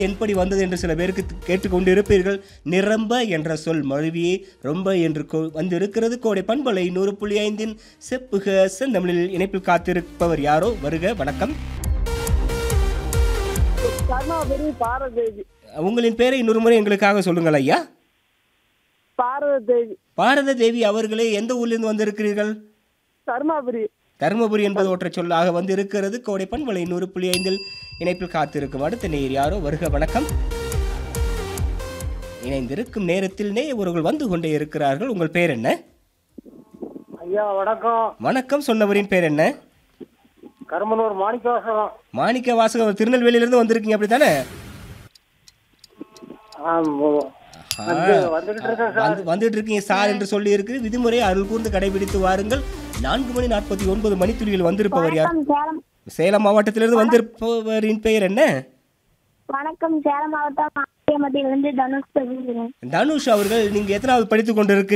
என்படி வந்தது என்று சில பேருக்கு கேட்டுக்கொண்டிருப்பீர்கள். நிரம்ப என்ற சொல் மழுவியே ரொம்ப என்று வந்திருக்கிறது. கோடை பண்பலை 100.5 செப்புக செந்தமிழில் இணைப்பில் காத்திருப்பவர் யாரோ? வருக, வணக்கம். உங்களின் பேரை இன்னொரு முறை எங்களுக்காக சொல்லுங்கள் ஐயா. பாரத தேவி அவர்களே, எந்த ஊரிலிருந்து வந்திருக்கிறீர்கள்? தருமபுரி என்பது ஒற்றை சொல்லாக வந்து இருக்கிறது. கோடை பண்பலை 100.5 இணைப்பில் காத்திருக்கும் அடுத்த நேயர் யாரோ? வருக, வணக்கம். இணைந்திருக்கும் நேரத்தில் நேயர்கள் வந்து கொண்டே இருக்கிறார்கள். உங்கள் பேர் என்ன ஐயா? வணக்கம். வணக்கம். சொன்னவரின் பேர் என்ன? கருமனூர் மாணிக்க வாசகம். மாணிக்க வாசகம், திருநெல்வேலியிலிருந்து வந்திருக்கீங்க அப்படித்தானே? வந்துட்டு இருக்கீங்க சார் என்று சொல்லி இருக்கு. விதிமுறையை அருள் கூர்ந்து கடைபிடித்து வாருங்கள். 4:49 மணித்துளியில் வந்திருப்பவர் யார்? சேலம் மாவட்டத்திலிருந்து வந்திருப்பவரின் பெயர் என்ன? வணக்கம். சேலம் மாவட்டம் தனுஷ். தனுஷ் அவர்கள், நீங்க எத்தனாவது படித்துக் கொண்டிருக்கிறீர்கள்?